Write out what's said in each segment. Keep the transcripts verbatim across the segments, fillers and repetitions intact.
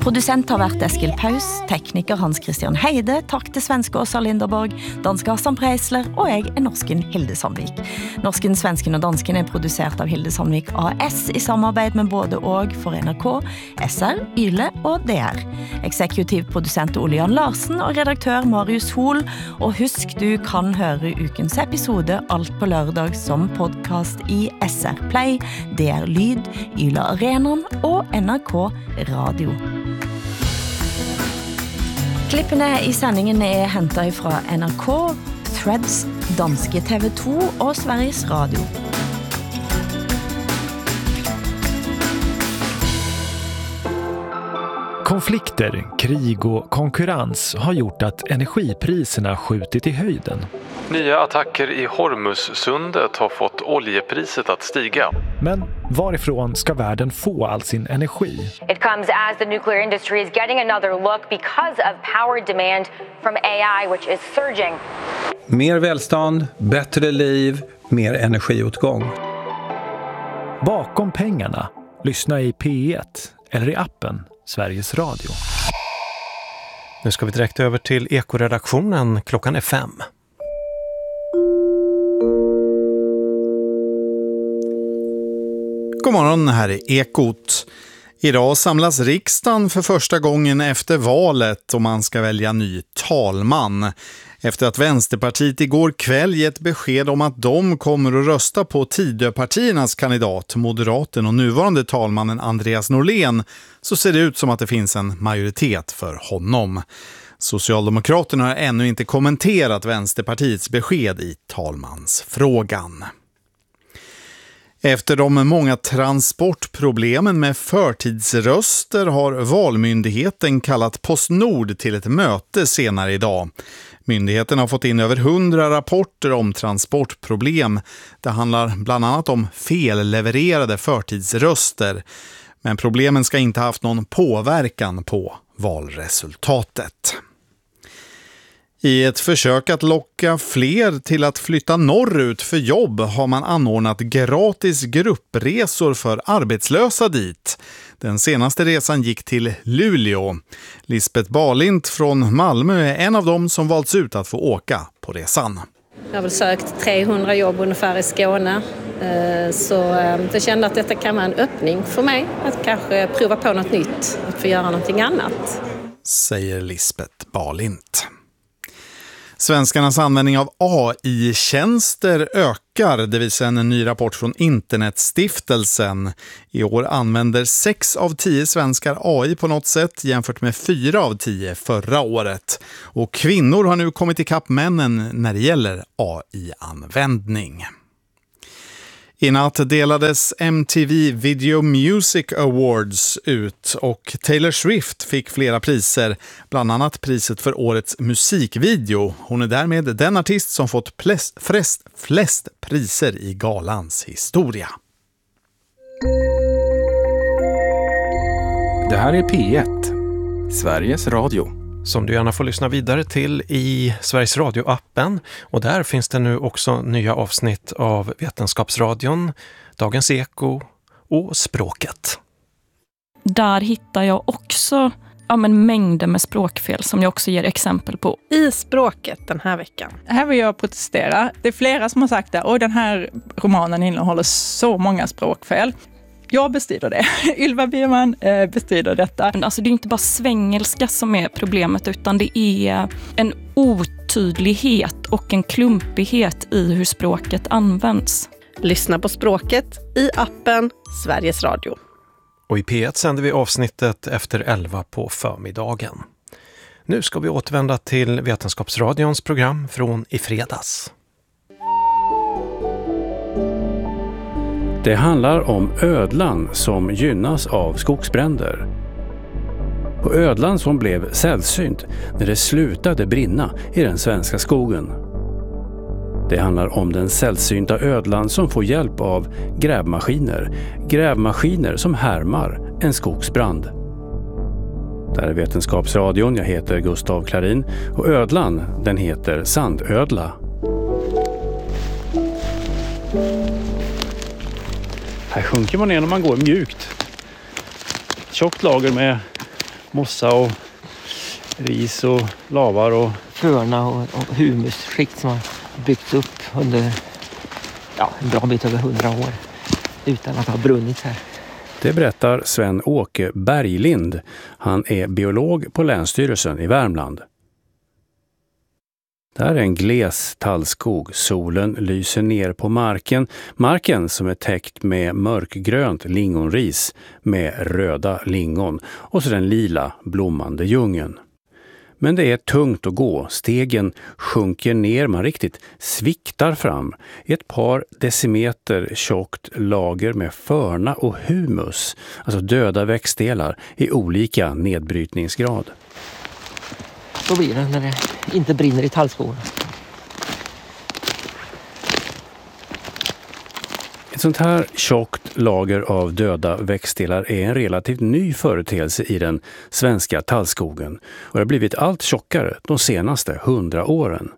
Producent har vært Eskil Paus, tekniker Hans Christian Heide, takk til svenske Åsa Linderborg, danske Hassan Preisler, og jeg er norsken Hilde Sandvik. Norsken, svensken og dansken er produsert av Hilde Sandvik A S i samarbeid med både og for N R K, S R, Yle og D R. Eksekutiv produsent Ole Jan Larsen og redaktør Marius Hol, og husk du kan høre ukens episode alt på lørdag som podcast i S R Play, D R Lyd, Yle Arenan og N R K Radio. Klippene i sendingen er hentet fra N R K, Threads, danske T V to og Sveriges Radio. Konflikter, krig och konkurrens har gjort att energipriserna skjutit i höjden. Nya attacker i Hormuzsundet har fått oljepriset att stiga. Men varifrån ska världen få all sin energi? It comes as the nuclear industry is getting another look because of power demand from A I, which is surging. Mer välstånd, bättre liv, mer energiutgång. Bakom pengarna, lyssna i P ett eller i appen Sveriges Radio. Nu ska vi direkt över till Ekoredaktionen. Klockan är fem. God morgon, här är Ekot. Idag samlas riksdagen för första gången efter valet och man ska välja ny talman. Efter att Vänsterpartiet igår kväll gett besked om att de kommer att rösta på Tidöpartiernas kandidat, moderaten och nuvarande talmannen Andreas Norlén, så ser det ut som att det finns en majoritet för honom. Socialdemokraterna har ännu inte kommenterat Vänsterpartiets besked i talmansfrågan. Efter de många transportproblemen med förtidsröster har Valmyndigheten kallat Postnord till ett möte senare idag. Myndigheten har fått in över hundra rapporter om transportproblem. Det handlar bland annat om fellevererade förtidsröster. Men problemen ska inte ha haft någon påverkan på valresultatet. I ett försök att locka fler till att flytta norrut för jobb har man anordnat gratis gruppresor för arbetslösa dit. Den senaste resan gick till Luleå. Lisbeth Balint från Malmö är en av dem som valts ut att få åka på resan. Jag har väl sökt trehundra jobb ungefär i Skåne, så jag kände att detta kan vara en öppning för mig att kanske prova på något nytt, att få göra någonting annat. Säger Lisbeth Balint. Svenskarnas användning av A I-tjänster ökar, det visar en ny rapport från Internetstiftelsen. I år använder sex av tio svenskar A I på något sätt jämfört med fyra av tio förra året. Och kvinnor har nu kommit ikapp männen när det gäller A I-användning. I natt delades M T V Video Music Awards ut och Taylor Swift fick flera priser, bland annat priset för årets musikvideo. Hon är därmed den artist som fått flest, flest, flest priser i galans historia. Det här är P ett, Sveriges Radio. Som du gärna får lyssna vidare till i Sveriges Radio-appen. Och där finns det nu också nya avsnitt av Vetenskapsradion, Dagens Eko och Språket. Där hittar jag också ja, men mängder med språkfel som jag också ger exempel på. I Språket den här veckan. Här vill jag protestera. Det är flera som har sagt det. Och den här romanen innehåller så många språkfel. Jag bestrider det. Ylva Bierman eh, bestrider detta. Alltså det är inte bara svengelska som är problemet utan det är en otydlighet och en klumpighet i hur språket används. Lyssna på Språket i appen Sveriges Radio. Och i P ett sänder vi avsnittet efter elva på förmiddagen. Nu ska vi återvända till Vetenskapsradions program från i fredags. Det handlar om ödlan som gynnas av skogsbränder. Och ödlan som blev sällsynt när det slutade brinna i den svenska skogen. Det handlar om den sällsynta ödlan som får hjälp av grävmaskiner. Grävmaskiner som härmar en skogsbrand. Det här är Vetenskapsradion, jag heter Gustav Klarin och ödlan den heter sandödla. Här sjunker man ner när man går mjukt. Tjockt lager med mossa och ris och lavar och förna och, och humusskikt som har byggts upp under ja, en bra bit över hundra år utan att ha brunnit här. Det berättar Sven-Åke Berglind. Han är biolog på Länsstyrelsen i Värmland. Det här är en gles tallskog. Solen lyser ner på marken. Marken som är täckt med mörkgrönt lingonris med röda lingon och så den lila blommande djungeln. Men det är tungt att gå. Stegen sjunker ner, man riktigt sviktar fram i ett par decimeter tjockt lager med förna och humus, alltså döda växtdelar i olika nedbrytningsgrad. Så blir det när det inte brinner i tallskogen. Ett sånt här tjockt lager av döda växtdelar är en relativt ny företeelse i den svenska tallskogen och det har blivit allt tjockare de senaste hundra åren.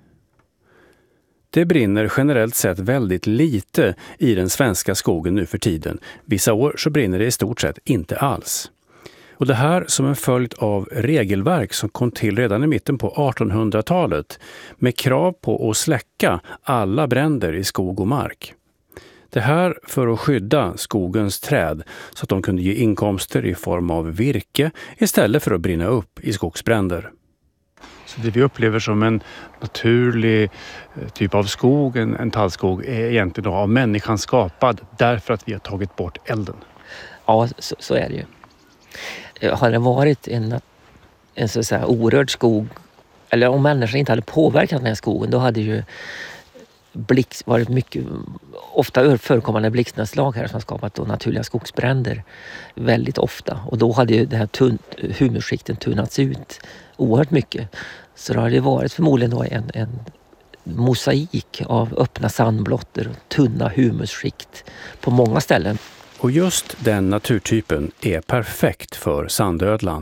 Det brinner generellt sett väldigt lite i den svenska skogen nu för tiden. Vissa år så brinner det i stort sett inte alls. Och det här som en följd av regelverk som kom till redan i mitten på artonhundratalet med krav på att släcka alla bränder i skog och mark. Det här för att skydda skogens träd så att de kunde ge inkomster i form av virke istället för att brinna upp i skogsbränder. Så det vi upplever som en naturlig typ av skog, en, en tallskog, är egentligen av människan skapad därför att vi har tagit bort elden? Ja, så, så är det ju. Har det varit en, en så att säga orörd skog, eller om människan inte hade påverkat den här skogen, då hade ju blixt varit mycket, ofta förekommande blixtnedslag här som har skapat då naturliga skogsbränder väldigt ofta. Och då hade ju det här tunn, humusskikten tunnats ut oerhört mycket. Så det har det varit förmodligen då en, en mosaik av öppna sandblottor och tunna humusskikt på många ställen. Och just den naturtypen är perfekt för sandödlan.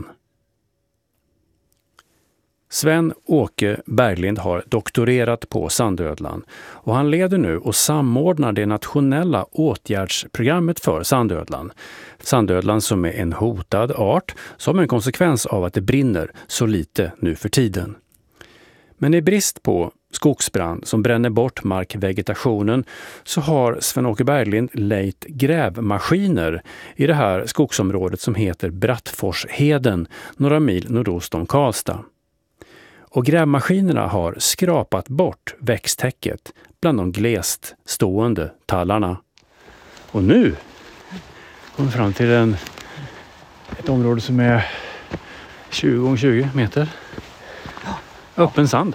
Sven-Åke Berglind har doktorerat på sandödlan och han leder nu och samordnar det nationella åtgärdsprogrammet för sandödlan. Sandödlan som är en hotad art som en konsekvens av att det brinner så lite nu för tiden. Men i brist på skogsbrand som bränner bort markvegetationen så har Sven-Åke Berglind lejt grävmaskiner i det här skogsområdet som heter Brattforsheden, några mil nordost om Karlstad. Och grävmaskinerna har skrapat bort växttäcket bland de glest stående tallarna. Och nu kommer vi fram till en, ett område som är tjugo gånger tjugo meter. Öppen sand.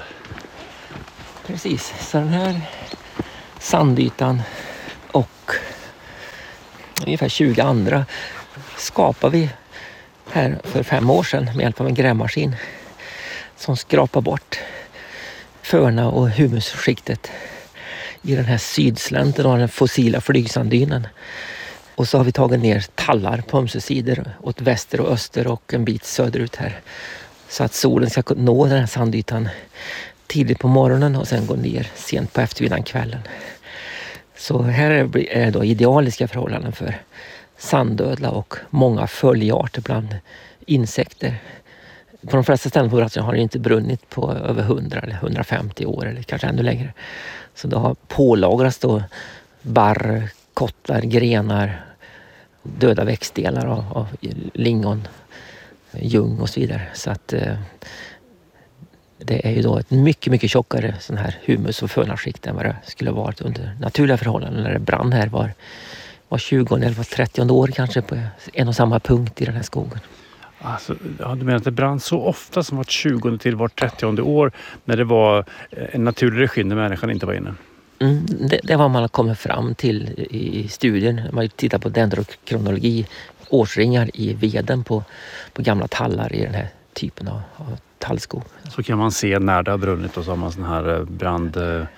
Precis, så den här sandytan och ungefär tjugo andra skapar vi här för fem år sedan med hjälp av en grävmaskin som skrapar bort förna och humusskiktet i den här sydslänten av den fossila flygsandynen. Och så har vi tagit ner tallar på ömse sidor åt väster och öster och en bit söderut här. Så att solen ska nå den här sandytan tidigt på morgonen och sen gå ner sent på eftermiddagen, kvällen. Så här är det då idealiska förhållanden för sandödla och många följarter bland insekter. På de flesta ställen på Brattforsheden har det inte brunnit på över hundra eller hundrafemtio år eller kanske ännu längre. Så det har pålagrats då barr, kottar, grenar, döda växtdelar av, av lingon, ljung och så vidare. Så att eh, det är ju då ett mycket, mycket tjockare sån här humus- och förnaskikt än vad det skulle ha varit under naturliga förhållanden när det brann här var, var tjugonde eller trettionde år kanske på en och samma punkt i den här skogen. Alltså, ja, du menar att det brann så ofta som var tjugonde till var trettionde år när det var en naturlig regim där människan inte var inne? Mm, det, det var man har kommit fram till i studien. Man tittar på dendrokronologi, årsringar i veden på, på gamla tallar i den här typen av, av tallskog. Så kan man se när det har brunnit och så har man sån här brand...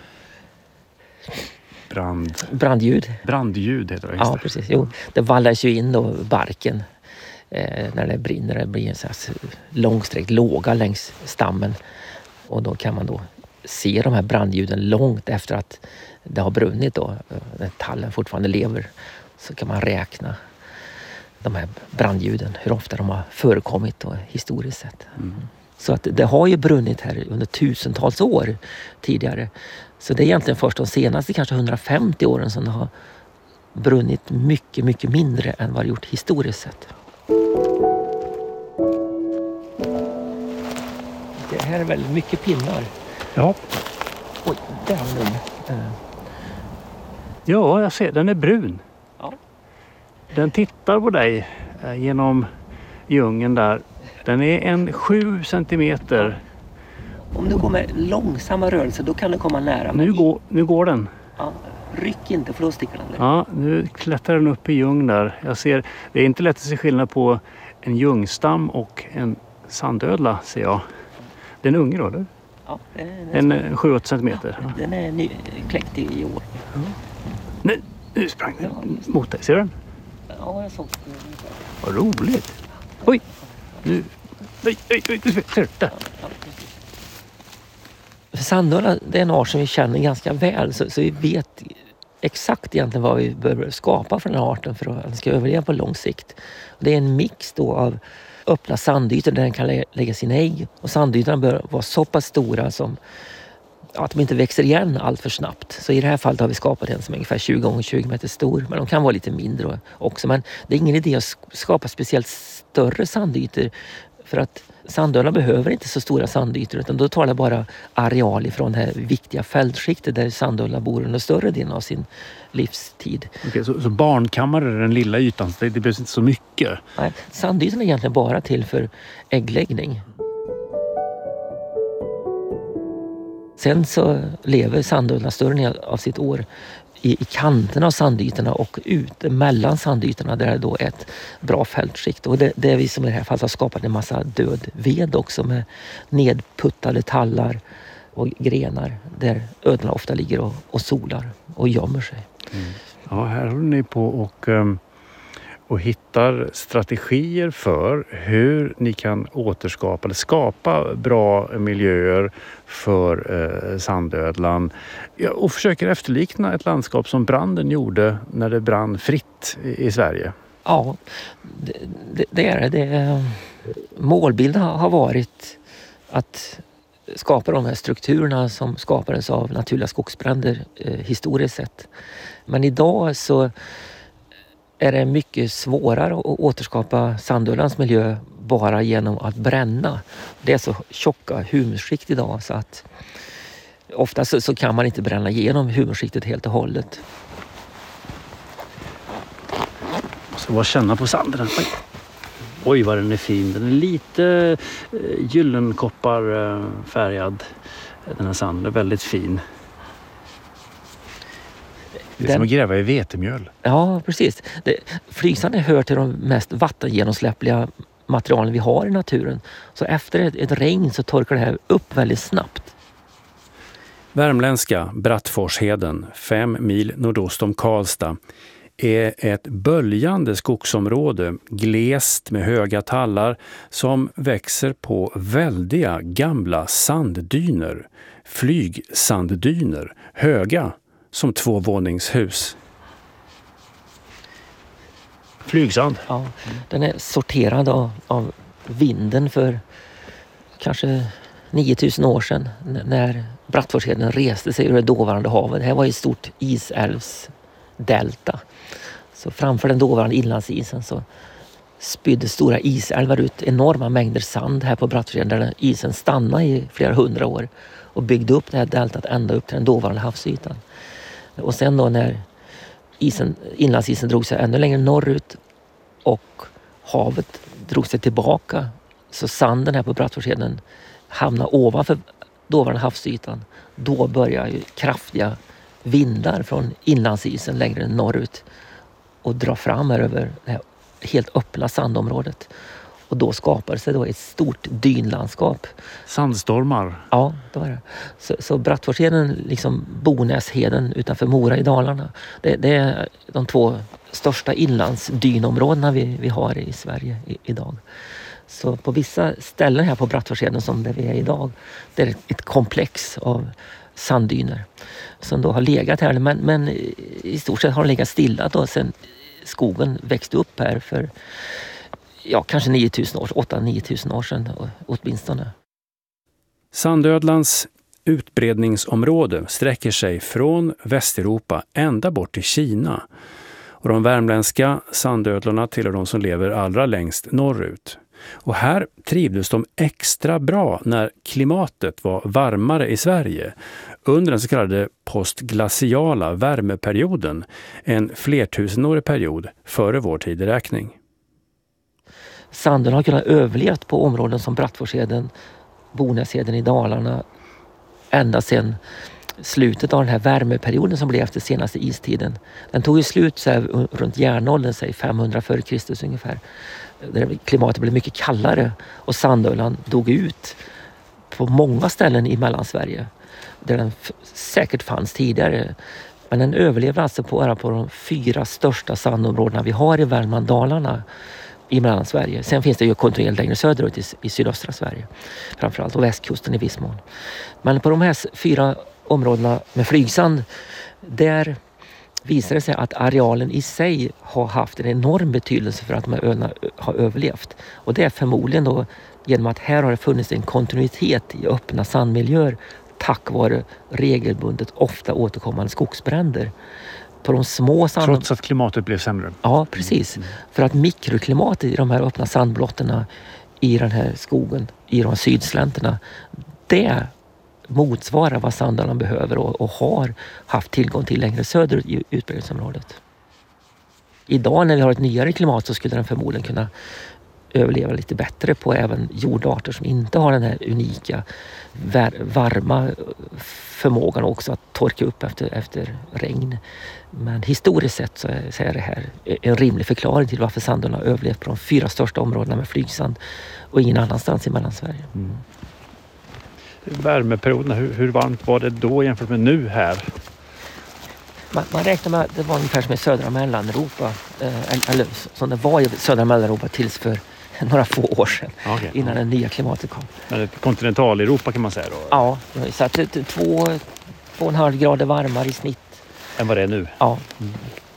brand... Brandljud. Brandljud heter det. Ja, precis. Jo, det vallas ju in då barken eh, när det brinner. Det blir en så här långsträckt låga längs stammen. Och då kan man då se de här brandljuden långt efter att det har brunnit då. När tallen fortfarande lever så kan man räkna de här brandljuden, hur ofta de har förekommit och historiskt sett. Mm. Så att det har ju brunnit här under tusentals år tidigare. Så det är egentligen först de senaste kanske hundrafemtio åren som det har brunnit mycket, mycket mindre än vad det gjort historiskt sett. Det här är väldigt mycket pinnar. Ja. Oj, där har den. Uh. Ja, jag ser. Den är brun. Ja. Den tittar på dig eh, genom djungeln där. Den är en sju centimeter. Om du går med långsamma rörelser då kan du komma nära. Nu går, nu går den. Ja, ryck inte för då sticker den där. Ja, nu klättrar den upp i djungeln där. Jag ser, det är inte lätt att se skillnad på en ljungstam och en sandödla, ser jag. Den är unge då, eller? Ja, den är en sju åtta centimeter. Ja, den är ny, kläckt i år. Ja. Nu, nu sprang den ja. mot dig. Ser du den? Ja, jag såg. Vad roligt. Oj, nu. Oj, oj, oj, oj, oj. Där. Sandödla, det är en art som vi känner ganska väl. Så, så vi vet exakt egentligen vad vi behöver skapa för den här arten för att den ska överleva på lång sikt. Det är en mix då av öppna sandytor där den kan lä- lägga sina ägg. Och sandytorna bör vara så pass stora som att de inte växer igen allt för snabbt. Så i det här fallet har vi skapat en som är ungefär tjugo gånger tjugo meter stor. Men de kan vara lite mindre också. Men det är ingen idé att skapa speciellt större sandytor. För att sandödlan behöver inte så stora sandytor. Utan då tar det bara areal ifrån det här viktiga fältskiktet där sandödlan bor under större delen av sin livstid. Okej, så, så barnkammare är den lilla ytan, så det, det behövs inte så mycket? Nej, sandytan är egentligen bara till för äggläggning. Sen så lever sandödlan större del av sitt år i, i kanterna av sandytorna och ute mellan sandytorna där det då är ett bra fältskikt. Och det, det är vi som i det här fallet har skapat en massa död ved också med nedputtade tallar och grenar där ödlorna ofta ligger och, och solar och gömmer sig. Mm. Ja, här håller ni på och, och hittar strategier för hur ni kan återskapa eller skapa bra miljöer för eh, sandödlan. Ja, och försöker efterlikna ett landskap som branden gjorde när det brann fritt i, i Sverige. Ja, det, det, det är det. det. Målbilden har varit att skapa de här strukturerna som skapades av naturliga skogsbränder eh, historiskt sett. Men idag så är det mycket svårare att återskapa sandödlans miljö bara genom att bränna. Det är så tjocka humusskikt idag så att ofta så, så kan man inte bränna igenom humusskiktet helt och hållet. Jag ska bara känna på sanden. Oj. Oj, vad den är fin. Den är lite eh, gyllenkoppar eh, färgad. Den här sanden är väldigt fin. Det är den, som att gräva i vetemjöl. Ja, precis. Det, flygsanden hör till de mest vattengenomsläppliga materialen vi har i naturen. Så efter ett, ett regn så torkar det här upp väldigt snabbt. Värmländska Brattforsheden, fem mil nordost om Karlstad, är ett böljande skogsområde, glest med höga tallar som växer på väldiga gamla sanddyner, flygsanddyner, höga som tvåvåningshus. Flygsand? Ja, den är sorterad av, av vinden för kanske niotusen år sedan när Brattforsheden reste sig ur det dåvarande havet. Det här var ett stort isälvsdelta. Så framför den dåvarande inlandsisen så spydde stora isälvar ut enorma mängder sand här på Brattforsheden där isen stannade i flera hundra år och byggde upp det här deltat ända upp till den dåvarande havsytan. Och sen då när isen, inlandsisen drog sig ännu längre norrut och havet drog sig tillbaka så sanden här på Brattforsheden hamnade ovanför dåvarande havsytan. Då börjar ju kraftiga vindar från inlandsisen längre norrut och dra fram här över det här helt öppna sandområdet. Och då skapar sig då ett stort dynlandskap. Sandstormar? Ja, det var det. Så, så Brattforsheden, liksom Bonäsheden utanför Mora i Dalarna, det, det är de två största inlandsdynområdena vi, vi har i Sverige i, idag. Så på vissa ställen här på Brattforsheden som där vi är idag, det är ett komplex av sanddyner som då har legat här. Men, men i stort sett har de legat stilla då sedan skogen växte upp här för ja, kanske nio tusen år, åtta till nio tusen år sedan åtminstone. Sandödlans utbredningsområde sträcker sig från Västeuropa ända bort till Kina. Och de värmländska sandödlorna tillhör de som lever allra längst norrut. Och här trivdes de extra bra när klimatet var varmare i Sverige under den så kallade postglaciala värmeperioden, en flertusenårig period före vår tideräkning. Sandödlan har kunnat överleva på områden som Brattforsheden, Bonäsheden i Dalarna ända sedan slutet av den här värmeperioden som blev efter senaste istiden. Den tog ju slut så här, runt järnåldern, säg femhundra före Kristus ungefär. Där klimatet blev mycket kallare och Sandödlan dog ut på många ställen i Mellansverige där den f- säkert fanns tidigare. Men den överlevde alltså på, på de fyra största sandområdena vi har i Värmland, Dalarna i Mellansverige. Sen finns det ju kontinuerligt längre söderut i, i sydöstra Sverige framförallt och västkusten i viss mån. Men på de här fyra områdena med flygsand, där visar det sig att arealen i sig har haft en enorm betydelse för att de här öarna har överlevt. Och det är förmodligen då genom att här har det funnits en kontinuitet i öppna sandmiljöer tack vare regelbundet ofta återkommande skogsbränder. På de små sand... Trots att klimatet blev sämre? Ja, precis. Mm. För att mikroklimatet i de här öppna sandblotterna i den här skogen, i de här sydslänterna, det motsvarar vad Sandödlan behöver och, och har haft tillgång till längre söderut i utbredningsområdet. Idag när vi har ett nyare klimat så skulle den förmodligen kunna överleva lite bättre på även jordarter som inte har den här unika varma förmågan också att torka upp efter, efter regn. Men historiskt sett så är, så är det här en rimlig förklaring till varför Sandödlan har överlevt på de fyra största områdena med flygsand och ingen annanstans i Mellansverige. Mm. Värmeperioderna, hur, hur varmt var det då jämfört med nu här? Man, man räknar med att det var ungefär som i södra Mellaneuropa, eh, eller som det var i södra Mellaneuropa tills för några få år sedan, okay, innan ja. det nya klimatet kom. Men kontinentaleuropa kan man säga då? Ja, så att det, två, två och en halv grader varmare i snitt. Än vad det är nu? Ja. Mm.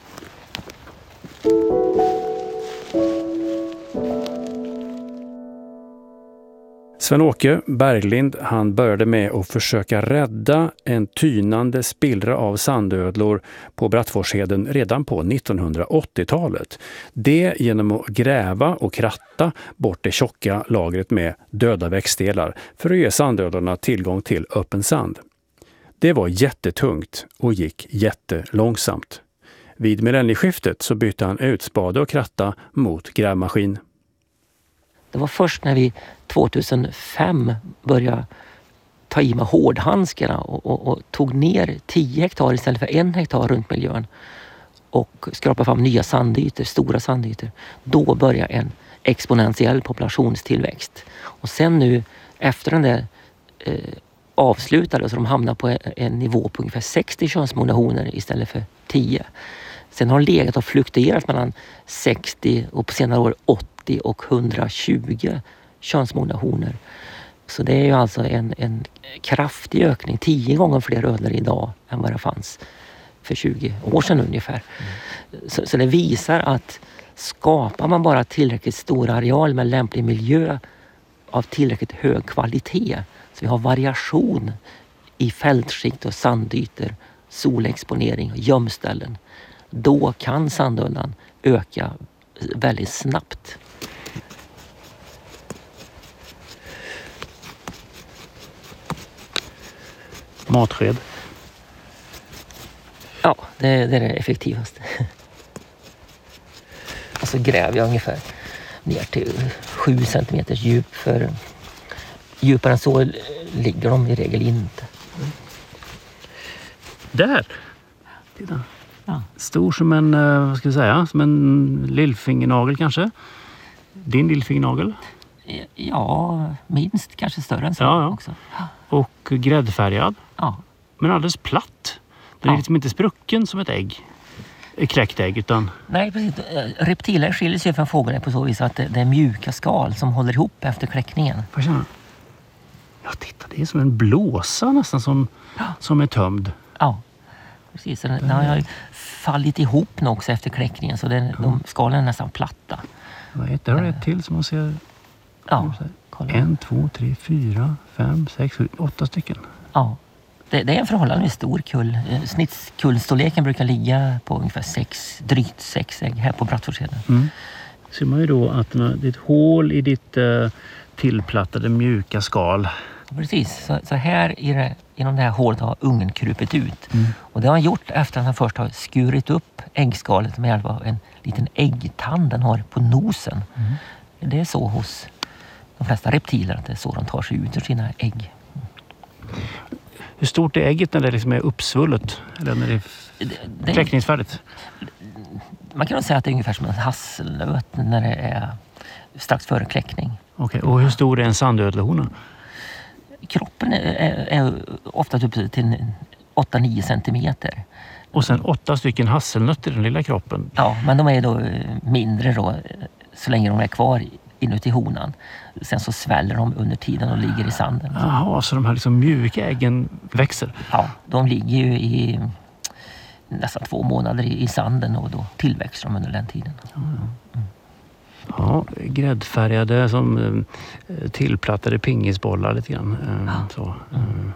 Sven-Åke Berglind, han började med att försöka rädda en tynande spillra av sandödlor på Brattforsheden redan på nittonhundraåttiotalet. Det genom att gräva och kratta bort det tjocka lagret med döda växtdelar för att ge sandödlorna tillgång till öppen sand. Det var jättetungt och gick jättelångsamt. Vid millennieskiftet så bytte han ut spade och kratta mot grävmaskin. Det var först när vi tvåtusenfem började ta i med hårdhandskarna och, och, och tog ner tio hektar istället för en hektar runt miljön och skrapade fram nya sandytor, stora sandytor. Då började en exponentiell populationstillväxt. Och sen nu efter den där eh, avslutade så de hamnade på en, en nivå på ungefär sextio könsmogna honor istället för tio. Sen har det legat och fluktuerat mellan sextio och på senare år åttio och hundratjugo könsmogna honor. Så det är ju alltså en, en kraftig ökning, tio gånger fler ödlor idag än vad det fanns för tjugo år sedan ungefär. Mm. Så, så det visar att skapar man bara tillräckligt stor areal med lämplig miljö av tillräckligt hög kvalitet, så vi har variation i fältskikt och sandytor, solexponering och gömställen, då kan Sandödlan öka väldigt snabbt. Matsked? Ja, det, det är det effektivaste. Och så gräver jag ungefär ner till sju centimeters djup, för djupare än så ligger de i regel inte. Där! Titta. Ja. Stor som en, vad ska jag säga, som en lillfingernagel kanske. Din lillfingernagel? Ja, minst, kanske större än så ja, ja. också. Och gräddfärgad. Ja. Men alldeles platt. Den är ja. liksom inte sprucken som ett ägg. Ett kläckt ägg, utan... Nej, precis. Reptiler skiljer sig från fåglar på så vis att det är mjuka skal som håller ihop efter kläckningen. Får jag känna? Ja, titta, det är som en blåsa nästan som, ja. som är tömd. Ja. Precis, den har jag fallit ihop nu också efter kläckningen så det, de skalen är nästan platta. Ett har ett till som man ser. Ja, en, två, tre, fyra, fem, sex, sju, åtta stycken. Ja, det, det är en förhållandevis stor kull. Snittskullstorleken brukar ligga på ungefär sex, drygt sex ägg här på Brattfors-heden. Mm. Ser man ju då att det är ett hål i ditt uh, tillplattade mjuka skal. Precis, så, så här i det, inom det här hålet har ungen krupit ut. Mm. Och det har han gjort efter att han först har skurit upp äggskalet med hjälp av en liten äggtand den har på nosen. Mm. Det är så hos de flesta reptiler att det är så de tar sig ut ur sina ägg. Hur stort är ägget när det liksom är uppsvullet? Eller när det är det, kläckningsfärdigt? Man kan nog säga att det är ungefär som en hasselnöt när det är strax före kläckning. Okej, och hur stor är en sandödlehona? Kroppen är, är, är ofta typ till åtta till nio centimeter. Och sen åtta stycken hasselnötter i den lilla kroppen? Ja, men de är då mindre då, så länge de är kvar inuti honan. Sen så sväller de under tiden och ligger i sanden. Jaha, så de här liksom mjuka äggen växer? Ja, de ligger ju i nästan två månader i, i sanden och då tillväxer de under den tiden. Mm. Ja, gräddfärgade som eh, tillplattade pingisbollar lite grann. Eh, ja. så. Mm.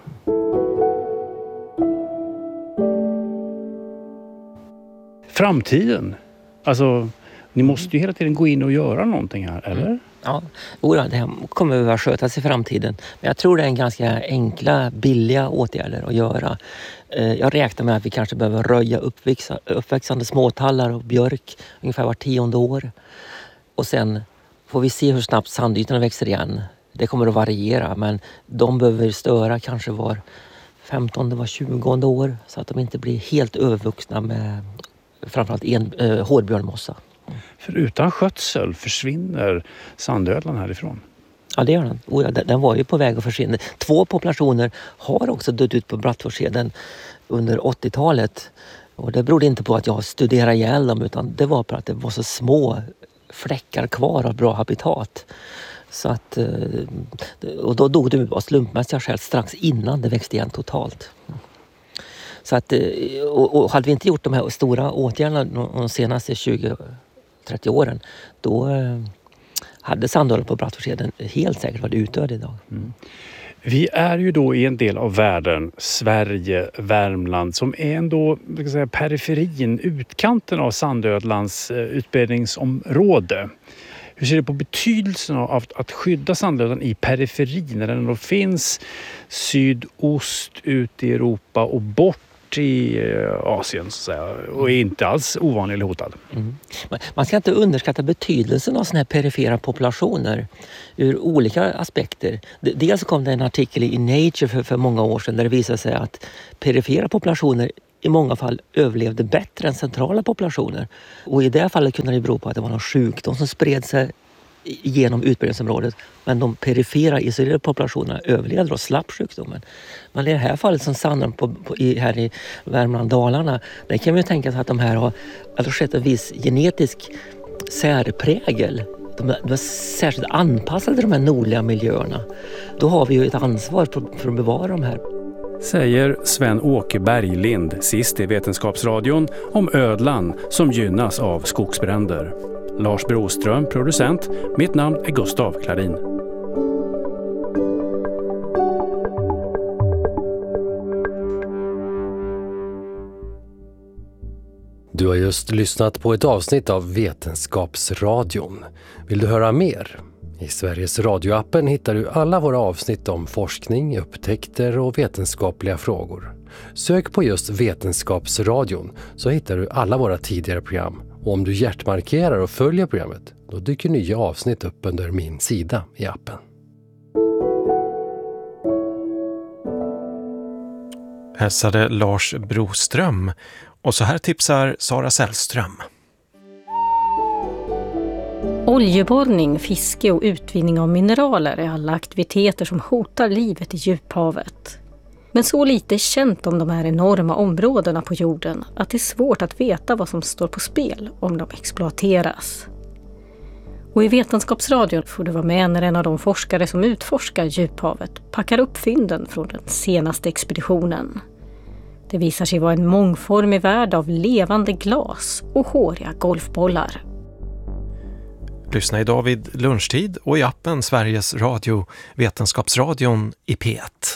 Framtiden. Alltså, ni måste ju hela tiden gå in och göra någonting här, eller? Mm. Ja, Ola, det här kommer att skötas i framtiden. Men jag tror det är en ganska enkla, billiga åtgärder att göra. Jag räknar med att vi kanske behöver röja uppväxa, uppväxande småtallar och björk ungefär var tionde år. Och sen får vi se hur snabbt sandytorna växer igen. Det kommer att variera, men de behöver störa kanske var femtonde, var tjugonde år så att de inte blir helt övervuxna med framförallt en eh, hårbjörnmossa. För utan skötsel försvinner sandödlan härifrån? Ja, det gör den. Oh ja, den var ju på väg att försvinna. Två populationer har också dött ut på Brattforsheden under åttiotalet. Och det berodde inte på att jag studerade ihjäl dem utan det var på att det var så små fläckar kvar av bra habitat. Så att, och då dog de av slumpmässiga skäl strax innan det växte igen totalt. Så att, och hade vi inte gjort de här stora åtgärderna de senaste tjugo till trettio åren, då hade sandödlan på Brattforsheden helt säkert varit utdöd idag. Mm. Vi är ju då i en del av världen, Sverige, Värmland, som är ändå ska säga, periferin, utkanten av sandödlans utbredningsområde. Hur ser du på betydelsen av att skydda sandödlan i periferin när den ändå finns sydost ut i Europa och bort i Asien så att säga, och är inte alls ovanlig eller hotad? Mm. Man ska inte underskatta betydelsen av såna här perifera populationer ur olika aspekter. Dels kom det en artikel i Nature för, för många år sedan där det visade sig att perifera populationer i många fall överlevde bättre än centrala populationer. Och i det fallet kunde det bero på att det var någon sjukdom som spred sig genom utbredningsområdet. Men de perifera isolerade populationerna överlevde och slapp sjukdomen. Men i det här fallet som sannar på, på, i, här i Värmland, Dalarna, där kan vi tänka sig att de här har alltså skett en viss genetisk särprägel. De, de är särskilt anpassade till de här nordliga miljöerna. Då har vi ju ett ansvar för, för att bevara de här. Säger Sven-Åke Berglind sist i Vetenskapsradion om ödlan som gynnas av skogsbränder. Lars Broström, producent. Mitt namn är Gustav Klarin. Du har just lyssnat på ett avsnitt av Vetenskapsradion. Vill du höra mer? I Sveriges radioappen hittar du alla våra avsnitt om forskning, upptäckter och vetenskapliga frågor. Sök på just Vetenskapsradion så hittar du alla våra tidigare program. Och om du hjärtmarkerar och följer programmet, då dyker nya avsnitt upp under min sida i appen. Hälsade Lars Broström. Och så här tipsar Sara Sällström. Oljeborrning, fiske och utvinning av mineraler är alla aktiviteter som hotar livet i djuphavet. Men så lite är känt om de här enorma områdena på jorden att det är svårt att veta vad som står på spel om de exploateras. Och i Vetenskapsradion får du vara med när en av de forskare som utforskar djuphavet packar upp fynden från den senaste expeditionen. Det visar sig vara en mångformig värld av levande glas och håriga golfbollar. Lyssna idag vid lunchtid och i appen Sveriges Radio, Vetenskapsradion i P ett.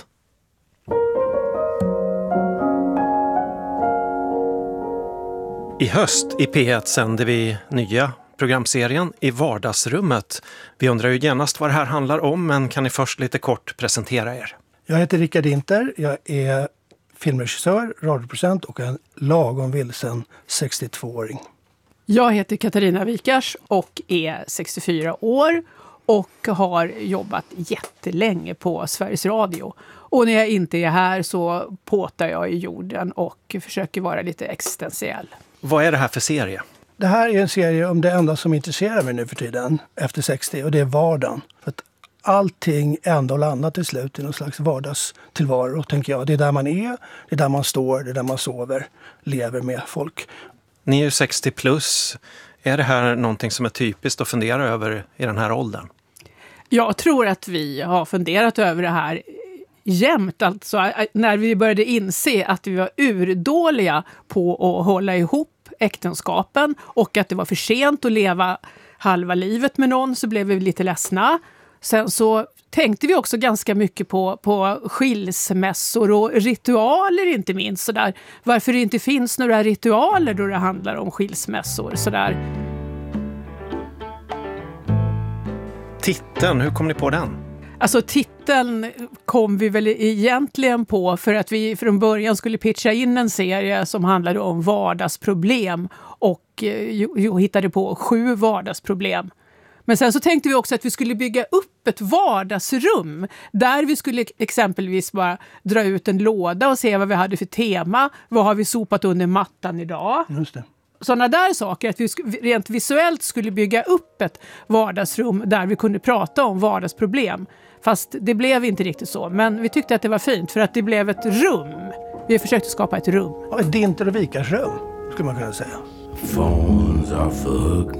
I höst i P ett sänder vi nya programserien I vardagsrummet. Vi undrar ju genast vad det här handlar om, men kan ni först lite kort presentera er? Jag heter Rickard Dinter, jag är filmregissör, radioproducent och en lagom vilsen sextiotvååring. Jag heter Katarina Wikars och är sextiofyra år och har jobbat jättelänge på Sveriges Radio. Och när jag inte är här så påtar jag i jorden och försöker vara lite existentiell. Vad är det här för serie? Det här är en serie om det enda som intresserar mig nu för tiden, efter sextio, och det är vardagen. För att allting ändå landar till slut i någon slags vardagstillvaro, tänker jag. Det är där man är, det är där man står, det är där man sover, lever med folk. Ni är ju sextio plus. Är det här någonting som är typiskt att fundera över i den här åldern? Jag tror att vi har funderat över det här jämt. Alltså när vi började inse att vi var urdåliga på att hålla ihop äktenskapen och att det var för sent att leva halva livet med någon, så blev vi lite ledsna. Sen så tänkte vi också ganska mycket på, på skilsmässor och ritualer, inte minst. Så där. Varför det inte finns några ritualer då det handlar om skilsmässor. Så där. Titeln, hur kom ni på den? Alltså titeln kom vi väl egentligen på för att vi från början skulle pitcha in en serie som handlade om vardagsproblem och jo, hittade på sju vardagsproblem. Men sen så tänkte vi också att vi skulle bygga upp ett vardagsrum där vi skulle exempelvis bara dra ut en låda och se vad vi hade för tema. Vad har vi sopat under mattan idag? Just det. Sådana där saker, att vi rent visuellt skulle bygga upp ett vardagsrum där vi kunde prata om vardagsproblem. Fast det blev inte riktigt så, men vi tyckte att det var fint för att det blev ett rum. Vi försökte skapa ett rum. Ja, ett Dinter och Wikars rum, skulle man kunna säga. Phones are fucked.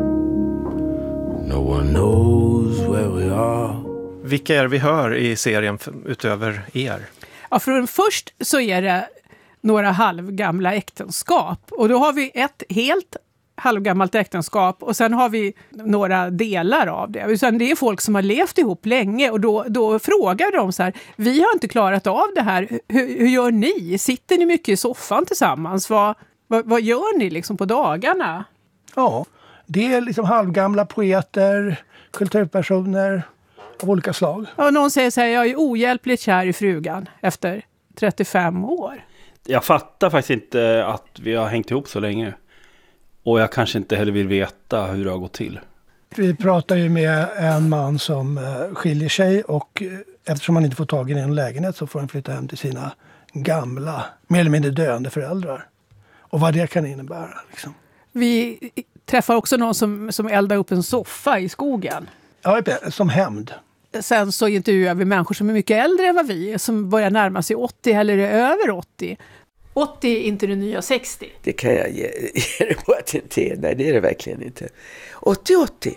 No one knows where we are. Vilka är vi hör i serien utöver er? Ja, för först så är det några halvgamla äktenskap. Och då har vi ett helt halvgammalt äktenskap och sen har vi några delar av det. Sen det är folk som har levt ihop länge och då, då frågar de så här, vi har inte klarat av det här. Hur, hur gör ni? Sitter ni mycket i soffan tillsammans? Vad, vad, vad gör ni liksom på dagarna? Ja, det är liksom halvgamla poeter, kulturpersoner av olika slag. Ja, någon säger så här, jag är ohjälpligt kär i frugan efter trettiofem år. Jag fattar faktiskt inte att vi har hängt ihop så länge. Och jag kanske inte heller vill veta hur det har gått till. Vi pratar ju med en man som skiljer sig och eftersom han inte får tag i en lägenhet så får han flytta hem till sina gamla, mer eller mindre döende föräldrar. Och vad det kan innebära. Liksom. Vi träffar också någon som, som eldar upp en soffa i skogen. Ja, som hämnd. Sen så intervjuar vi människor som är mycket äldre än vad vi är, som börjar närma sig åttio eller är över åttio. åttio är inte det nya sextio. Det kan jag ge, ge det på att det inte är. Nej, det är det verkligen inte. åttio åttio.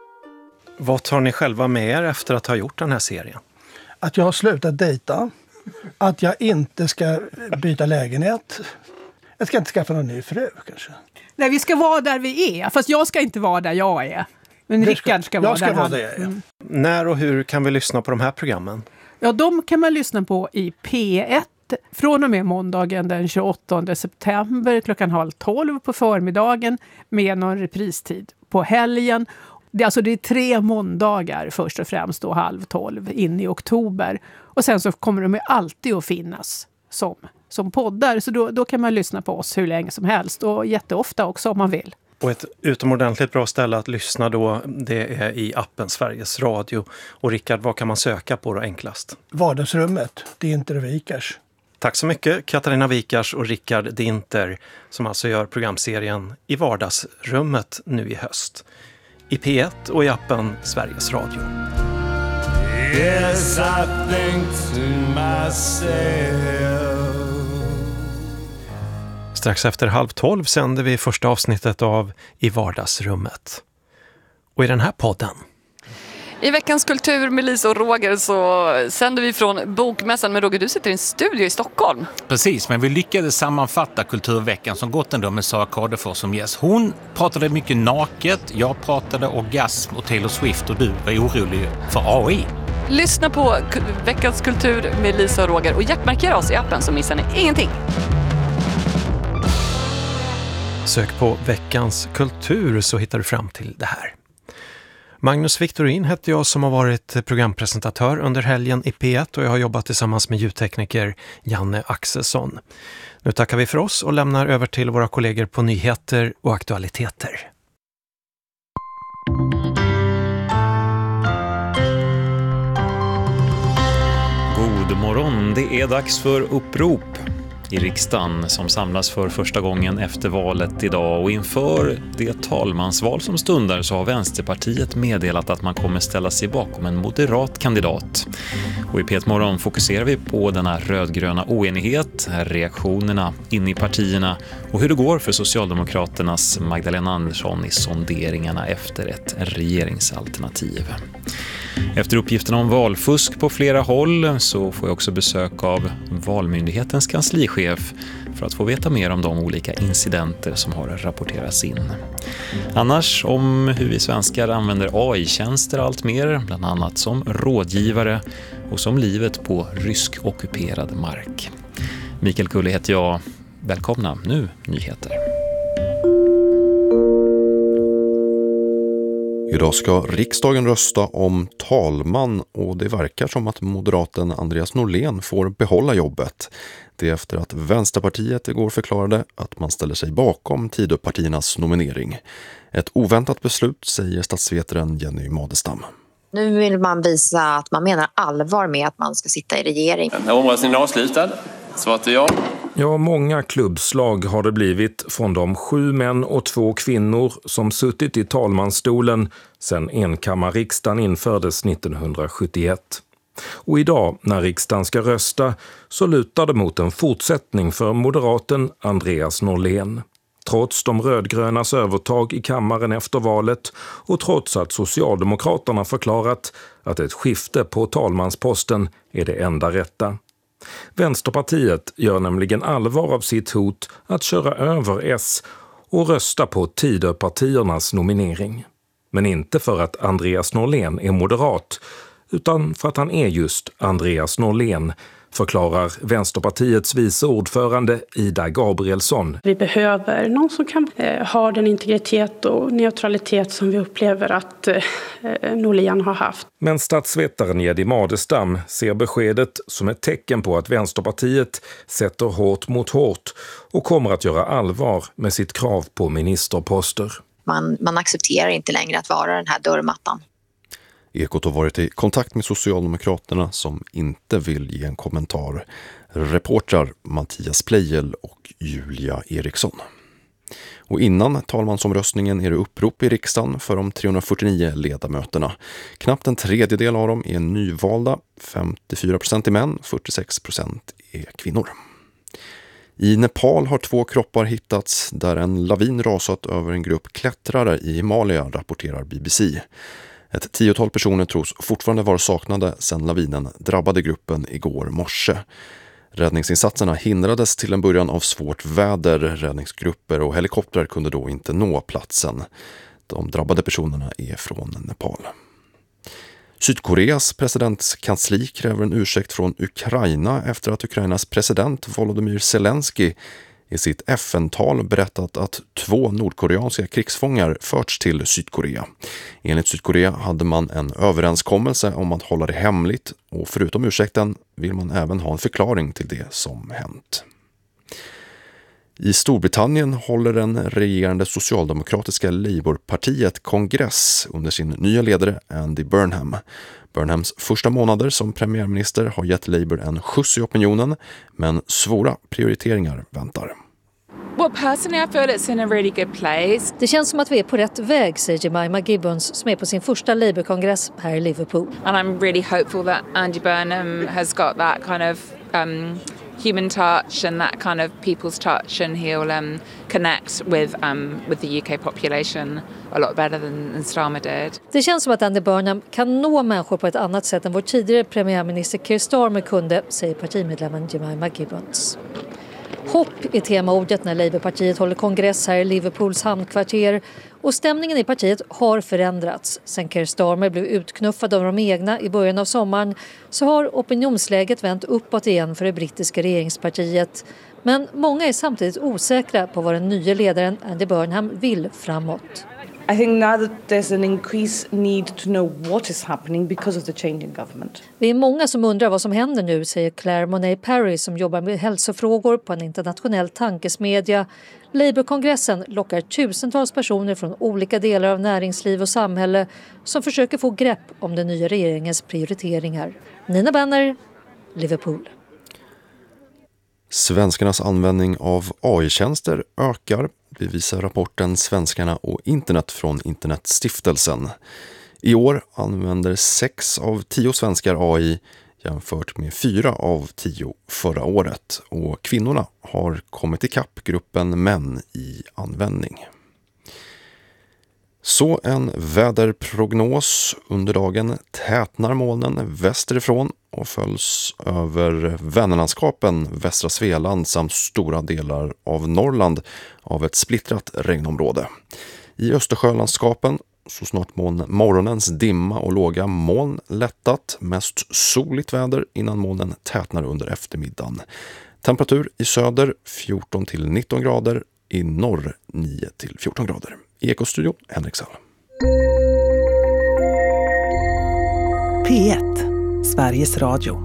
Vad tar ni själva med er efter att ha gjort den här serien? Att jag har slutat dejta. Att jag inte ska byta lägenhet. Jag ska inte skaffa någon ny fru kanske. Nej, vi ska vara där vi är. Fast jag ska inte vara där jag är. Men Rickard ska vara jag ska där vara han... där jag är. Mm. När och hur kan vi lyssna på de här programmen? Ja, de kan man lyssna på i P ett från och med måndagen den tjugoåttonde september klockan halv tolv på förmiddagen med någon repristid på helgen. Det är alltså det är tre måndagar först och främst då halv tolv in i oktober. Och sen så kommer de alltid att finnas som, som poddar. Så då, då kan man lyssna på oss hur länge som helst och jätteofta också om man vill. Och ett utomordentligt bra ställe att lyssna då, det är i appen Sveriges Radio. Och Rickard, vad kan man söka på då enklast? Vardagsrummet, Dinter och Wikars. Tack så mycket Katarina Wikars och Rickard Dinter som alltså gör programserien I vardagsrummet nu i höst. I P ett och i appen Sveriges Radio. Yes, I think to myself. Strax efter halv tolv sänder vi första avsnittet av I vardagsrummet. Och i den här podden. I veckans kultur med Lisa och Roger så sänder vi från Bokmässan. Men Roger, du sitter i en studio i Stockholm. Precis, men vi lyckades sammanfatta kulturveckan som gått ändå med Sara Kadefors som gäst. Hon pratade mycket naket, jag pratade orgasm och Taylor Swift och du var orolig för A I. Lyssna på k- veckans kultur med Lisa och Roger och jackmarkera oss i appen så missar ni ingenting. Sök på veckans kultur så hittar du fram till det här. Magnus Victorin heter jag som har varit programpresentatör under helgen i P ett och jag har jobbat tillsammans med ljudtekniker Janne Axelsson. Nu tackar vi för oss och lämnar över till våra kollegor på nyheter och aktualiteter. God morgon, det är dags för upprop i riksdagen som samlas för första gången efter valet idag, och inför det talmansval som stundar så har Vänsterpartiet meddelat att man kommer ställa sig bakom en moderat kandidat. Och i P ett Morgon fokuserar vi på denna rödgröna oenighet, reaktionerna in i partierna och hur det går för Socialdemokraternas Magdalena Andersson i sonderingarna efter ett regeringsalternativ. Efter uppgifterna om valfusk på flera håll så får jag också besök av Valmyndighetens kanslichef för att få veta mer om de olika incidenter som har rapporterats in. Annars om hur vi svenskar använder A I-tjänster allt mer, bland annat som rådgivare och som livet på rysk-ockuperad mark. Mikael Kulle heter jag. Välkomna, nu nyheter. Idag ska riksdagen rösta om talman och det verkar som att moderaten Andreas Norlén får behålla jobbet. Det är efter att Vänsterpartiet igår förklarade att man ställer sig bakom Tidöpartiernas nominering. Ett oväntat beslut, säger statsvetaren Jenny Madestam. Nu vill man visa att man menar allvar med att man ska sitta i regering. Omröstningen är avslutad. Svaret är ja. Ja, många klubbslag har det blivit från de sju män och två kvinnor som suttit i talmansstolen sedan enkammarriksdagen infördes nittonhundrasjuttioett. Och idag, när riksdagen ska rösta, så lutar det mot en fortsättning för moderaten Andreas Norlén. Trots de rödgrönas övertag i kammaren efter valet och trots att Socialdemokraterna förklarat att ett skifte på talmansposten är det enda rätta. Vänsterpartiet gör nämligen allvar av sitt hot att köra över S och rösta på Tidöpartiernas nominering. Men inte för att Andreas Norlén är moderat, utan för att han är just Andreas Norlén, förklarar Vänsterpartiets vice ordförande Ida Gabrielsson. Vi behöver någon som kan eh, ha den integritet och neutralitet som vi upplever att eh, Norlén har haft. Men statsvetaren Jenny Madestam ser beskedet som ett tecken på att Vänsterpartiet sätter hårt mot hårt och kommer att göra allvar med sitt krav på ministerposter. Man, man accepterar inte längre att vara den här dörrmattan. Ekot har varit i kontakt med Socialdemokraterna som inte vill ge en kommentar. Reportrar Mattias Plejel och Julia Eriksson. Och innan talmansomröstningen är det upprop i riksdagen för de trehundrafyrtionio ledamöterna. Knappt en tredjedel av dem är nyvalda, femtiofyra procent är män, fyrtiosex procent är kvinnor. I Nepal har två kroppar hittats där en lavin rasat över en grupp klättrare i Himalaya, rapporterar B B C. Ett tiotal personer tros fortfarande vara saknade sedan lavinen drabbade gruppen igår morse. Räddningsinsatserna hindrades till en början av svårt väder. Räddningsgrupper och helikoptrar kunde då inte nå platsen. De drabbade personerna är från Nepal. Sydkoreas presidentskansli kräver en ursäkt från Ukraina efter att Ukrainas president Volodymyr Zelensky i sitt F N-tal berättat att två nordkoreanska krigsfångar förts till Sydkorea. Enligt Sydkorea hade man en överenskommelse om att hålla det hemligt och förutom ursäkten vill man även ha en förklaring till det som hänt. I Storbritannien håller den regerande socialdemokratiska Labourpartiet kongress under sin nya ledare Andy Burnham. Burnhams första månader som premiärminister har gett Labour en skjuts i opinionen, men svåra prioriteringar väntar. Well, personally I feel it's in a really good place. Det känns som att vi är på rätt väg, säger Jemima Gibbons som är på sin första Labour-kongress här i Liverpool. And I'm really hopeful that Andy Burnham has got that kind of um, human touch and that kind of people's touch, and he'll um, connect with um, with the U K population a lot better than, than Starmer did. Det känns som att Andy Burnham kan nå människor på ett annat sätt än vår tidigare premiärminister Keir Starmer kunde, säger partimedlemmen Jemima Gibbons. Hopp är temaordet när Labourpartiet håller kongress här i Liverpools hamnkvarter, och stämningen i partiet har förändrats. Sen Keir Starmer blev utknuffad av de egna i början av sommaren så har opinionsläget vänt uppåt igen för det brittiska regeringspartiet. Men många är samtidigt osäkra på vad den nya ledaren Andy Burnham vill framåt. I think now that there's an increased need to know what is happening because of the change in government. Vi är många som undrar vad som händer nu, säger Claire Monet-Parry som jobbar med hälsofrågor på en internationell tankesmedja. Labour-kongressen lockar tusentals personer från olika delar av näringsliv och samhälle som försöker få grepp om den nya regeringens prioriteringar. Nina Benner, Liverpool. Svenskarnas användning av A I-tjänster ökar, bevisar rapporten Svenskarna och internet från Internetstiftelsen. I år använder sex av tio svenskar A I jämfört med fyra av tio förra året, och kvinnorna har kommit ikapp gruppen män i användning. Så en väderprognos. Under dagen tätnar molnen västerifrån och följs över Vänerlandskapen, västra Svealand samt stora delar av Norrland av ett splittrat regnområde. I Östersjölandskapen så snart morgonens dimma och låga moln lättat, mest soligt väder innan molnen tätnar under eftermiddagen. Temperatur i söder fjorton till nitton grader, i norr nio till fjorton grader. I Ekostudio, Henrik Sall. P ett, Sveriges Radio.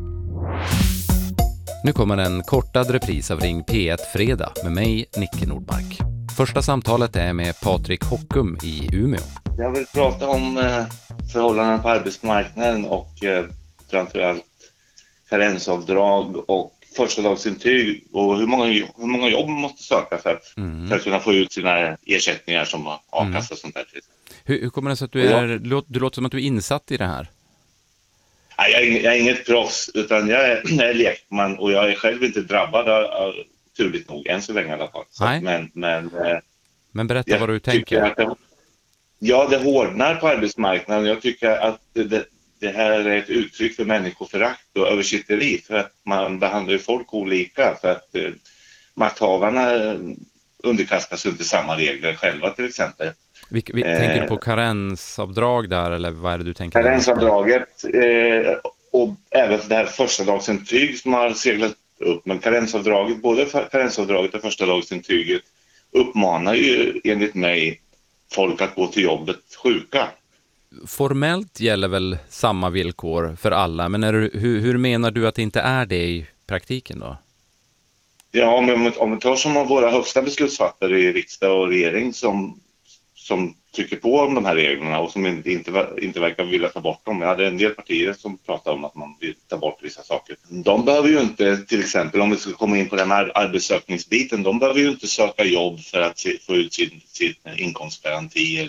Nu kommer en kortad repris av Ring P ett Fredag med mig, Nicke Nordmark. Första samtalet är med Patrik Hockum i Umeå. Jag vill prata om eh, förhållanden på arbetsmarknaden och eh, framförallt karensavdrag och första dagsintyg och hur många, hur många jobb man måste söka för att, mm. för att kunna få ut sina ersättningar som a-kassa mm. och sånt där. Hur, hur kommer det sig att du är, ja. du låter som att du är insatt i det här? Nej, jag, är, jag är inget proffs, utan jag är, jag är lekman och jag är själv inte drabbad av, av turligt nog, än så länge i alla fall. Så, Nej. Men, men, men berätta vad du tänker. Det, ja, det hårdnar på arbetsmarknaden. Jag tycker att det, det här är ett uttryck för människoförakt och översitteri, för att man behandlar ju folk olika, för att eh, makthavarna underkastas inte samma regler själva till exempel. Vi, vi, eh, tänker du på karensavdrag där, eller vad är det du tänker? Karensavdraget eh, och även det här första dagsintyg som har seglat upp, men karensavdraget, både karensavdraget och första dagsintyget uppmanar ju enligt mig folk att gå till jobbet sjuka. Formellt gäller väl samma villkor för alla, men är, hur, hur menar du att det inte är det i praktiken då? Ja, om, om vi tar som av våra högsta beslutsfattare i riksdag och regering som, som trycker på om de här reglerna och som inte, inte, inte verkar vilja ta bort dem. Jag hade en del partier som pratade om att man vill ta bort vissa saker. De behöver ju inte, till exempel om vi ska komma in på den här arbetssökningsbiten, de behöver ju inte söka jobb för att se, få ut sin, sin inkomstgaranti